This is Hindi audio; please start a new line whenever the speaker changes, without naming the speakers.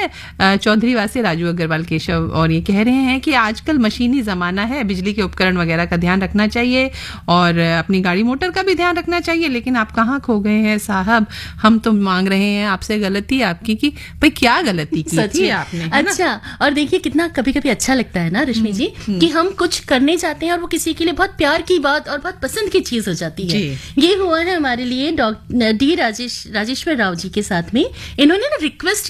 हैं चौधरी वासी राजू अग्रवाल केशव, और ये कह रहे हैं कि आजकल मशीनी जमाना है, बिजली के उपकरण वगैरह का ध्यान रखना चाहिए और अपनी गाड़ी मोटर का भी ध्यान रखना चाहिए। लेकिन आप कहाँ खो गए हैं साहब, हम तो मांग रहे हैं आपसे गलती आपकी कि भाई क्या गलती की थी आपने।
अच्छा, और देखिए कितना कभी कभी अच्छा लगता है ना रश्मि जी कि हम कुछ करने चाहते हैं और वो किसी के लिए बहुत प्यार की बात और बहुत पसंद की चीज हो जाती है। ये हुआ है हमारे लिए डी राजेश्वर राव जी के साथ में। इन्होंने ना रिक्वेस्ट